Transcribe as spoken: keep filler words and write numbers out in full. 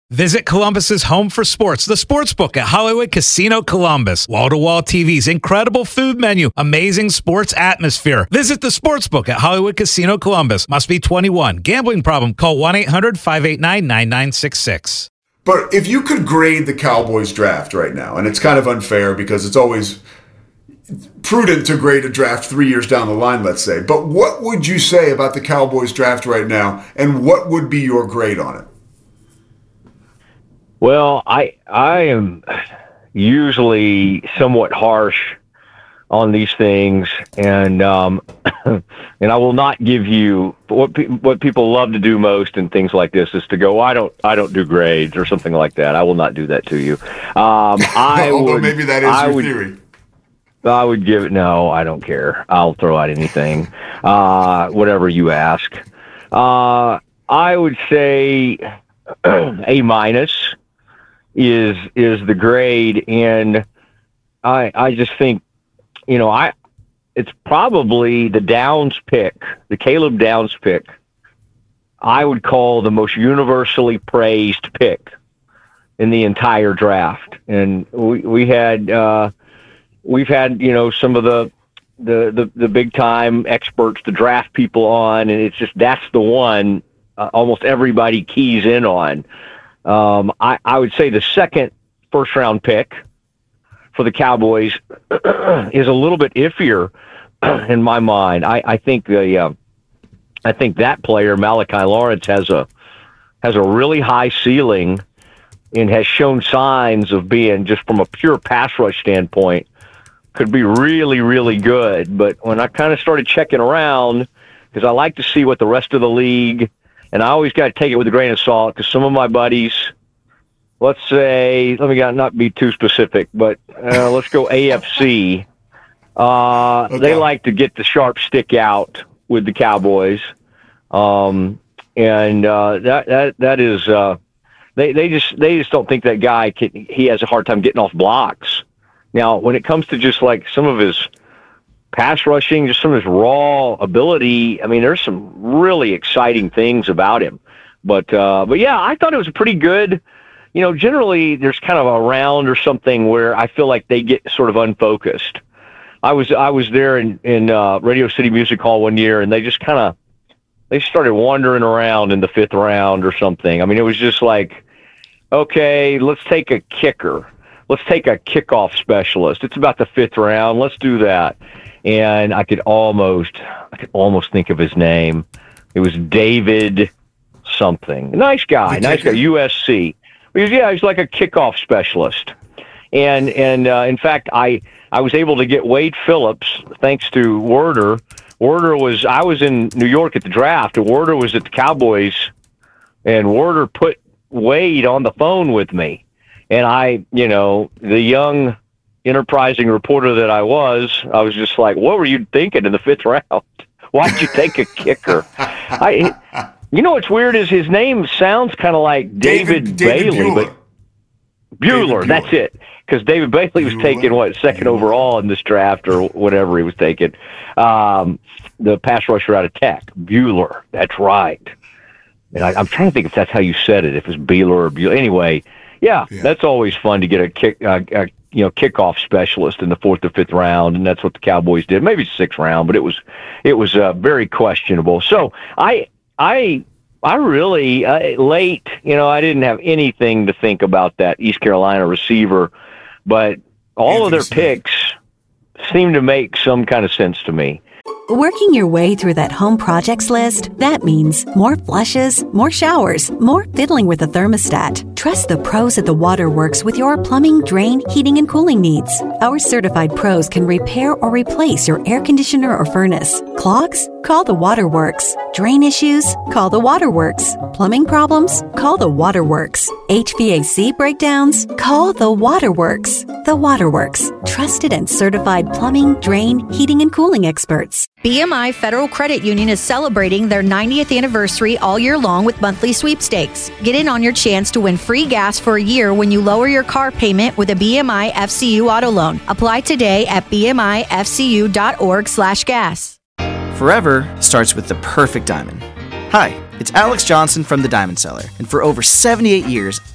Visit Columbus's home for sports, the Sportsbook at Hollywood Casino Columbus. Wall-to-wall T Vs, incredible food menu, amazing sports atmosphere. Visit the Sportsbook at Hollywood Casino Columbus. Must be twenty-one. Gambling problem? Call one eight hundred five eight nine nine nine six six. But if you could grade the Cowboys draft right now, and it's kind of unfair because it's always prudent to grade a draft three years down the line, let's say. But what would you say about the Cowboys draft right now, and what would be your grade on it? Well, I I am usually somewhat harsh on these things, and um, and I will not give you what pe- what people love to do most in things like this is to go, I don't I don't do grades or something like that. I will not do that to you. Um, I Although would, maybe that is I your would, theory. I would give it. No, I don't care. I'll throw out anything, uh, whatever you ask. Uh, I would say A minus. is is the grade, and I I just think, you know, I it's probably the Downs pick, the Caleb Downs pick, I would call the most universally praised pick in the entire draft. And we we had uh, we've had, you know, some of the the the, the big time experts, the draft people on, and it's just that's the one uh, almost everybody keys in on. Um, I, I would say the second first round pick for the Cowboys is a little bit iffier in my mind. I, I think the uh, I think that player, Malachi Lawrence, has a has a really high ceiling and has shown signs of being, just from a pure pass rush standpoint, could be really, really good. But when I kind of started checking around, because I like to see what the rest of the league. And I always got to take it with a grain of salt, because some of my buddies, let's say, let me not be too specific, but uh, let's go A F C. Uh, okay. They like to get the sharp stick out with the Cowboys, um, and uh, that that that is uh, they they just they just don't think that guy can, he has a hard time getting off blocks. Now, when it comes to just like some of his pass rushing, just some of his raw ability, I mean, there's some really exciting things about him. But, uh, but yeah, I thought it was a pretty good, you know, generally there's kind of a round or something where I feel like they get sort of unfocused. I was, I was there in, in, uh, Radio City Music Hall one year, and they just kind of, they started wandering around in the fifth round or something. I mean, it was just like, okay, let's take a kicker. Let's take a kickoff specialist. It's about the fifth round. Let's do that. And I could almost, I could almost think of his name. It was David something. Nice guy, nice guy, U S C. He was, yeah, he's like a kickoff specialist. And and uh, in fact, I I was able to get Wade Phillips thanks to Werder. Werder was, I was in New York at the draft, and Werder was at the Cowboys, and Werder put Wade on the phone with me. And I, you know, the young enterprising reporter that I was, I was just like, what were you thinking in the fifth round? Why'd you take a kicker? I, you know what's weird is his name sounds kind of like David, David, David Bailey, Bueller. but Bueller, Bueller, that's it. Because David Bailey was Bueller. taken, what, second Bueller. overall in this draft or whatever he was taken. Um, the pass rusher out of Tech, Bueller, that's right. And I, I'm trying to think if that's how you said it, if it's Bueller or Bueller. Anyway, yeah, yeah, that's always fun to get a kick, uh, a, you know, kickoff specialist in the fourth or fifth round, and that's what the Cowboys did. Maybe sixth round, but it was it was uh, very questionable. So I I I really uh, late, you know, I didn't have anything to think about that East Carolina receiver, but all of their picks seem to make some kind of sense to me. Working your way through that home projects list, that means more flushes, more showers, more fiddling with the thermostat. Trust the pros at the Waterworks with your plumbing, drain, heating, and cooling needs. Our certified pros can repair or replace your air conditioner or furnace. Clogs? Call the Waterworks. Drain issues? Call the Waterworks. Plumbing problems? Call the Waterworks. H V A C breakdowns? Call the Waterworks. The Waterworks. Trusted and certified plumbing, drain, heating, and cooling experts. B M I Federal Credit Union is celebrating their ninetieth anniversary all year long with monthly sweepstakes. Get in on your chance to win free gas for a year when you lower your car payment with a B M I F C U auto loan. Apply today at b m i f c u dot org slash gas. Forever starts with the perfect diamond. Hi, it's Alex Johnson from The Diamond Seller, and for over seventy-eight years,